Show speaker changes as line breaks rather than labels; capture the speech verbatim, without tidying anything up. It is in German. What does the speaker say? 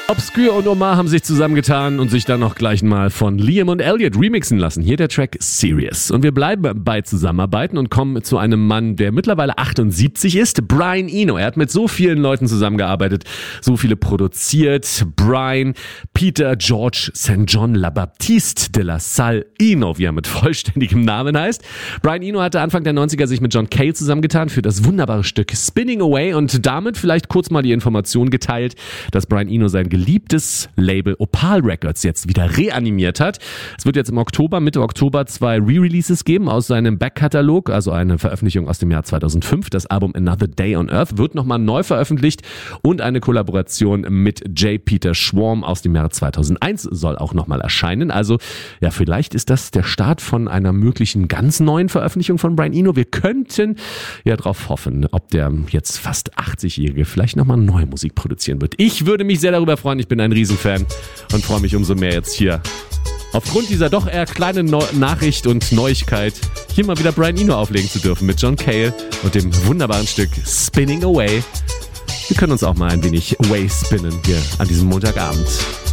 Obscure und Omar haben sich zusammengetan und sich dann noch gleich mal von Liam und Elliot remixen lassen. Hier der Track Serious. Und wir bleiben bei Zusammenarbeiten und kommen zu einem Mann, der mittlerweile achtundsiebzig ist, Brian Eno. Er hat mit so vielen Leuten zusammengearbeitet, so viele produziert. Brian, Peter, George, Saint John La Baptiste de la Salle Eno, wie er mit vollständigem Namen heißt. Brian Eno hatte Anfang der neunziger sich mit John Cale zusammengetan für das wunderbare Stück Spinning Away und damit vielleicht kurz mal die Information geteilt, dass Brian Eno sein geliebtes Label Opal Records jetzt wieder reanimiert hat. Es wird jetzt im Oktober, Mitte Oktober zwei Re-Releases geben aus seinem Backkatalog, also eine Veröffentlichung aus dem Jahr zweitausendfünf. Das Album Another Day on Earth wird nochmal neu veröffentlicht und eine Kollaboration mit J. Peter Schwarm aus dem Jahre zweitausendeins soll auch nochmal erscheinen. Also ja, vielleicht ist das der Start von einer möglichen ganz neuen Veröffentlichung von Brian Eno. Wir könnten ja drauf hoffen, ob der jetzt fast achtzigjährige vielleicht nochmal neue Musik produzieren wird. Ich würde mich sehr darüber freuen. Ich bin ein Riesenfan und freue mich umso mehr jetzt hier aufgrund dieser doch eher kleinen no- Nachricht und Neuigkeit hier mal wieder Brian Eno auflegen zu dürfen mit John Cale und dem wunderbaren Stück Spinning Away. Wir können uns auch mal ein wenig away spinnen hier an diesem Montagabend.